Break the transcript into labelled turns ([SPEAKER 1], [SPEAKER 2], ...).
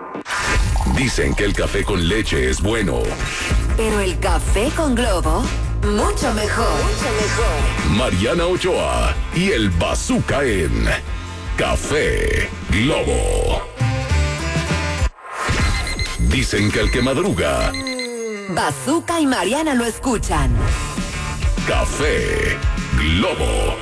[SPEAKER 1] Dicen que el café con leche es bueno.
[SPEAKER 2] Pero el café con Globo, mucho mejor.
[SPEAKER 1] Mariana Ochoa y el Bazooka en Café Globo. Dicen que el que madruga,
[SPEAKER 2] Bazooka y Mariana lo escuchan.
[SPEAKER 1] Café Globo.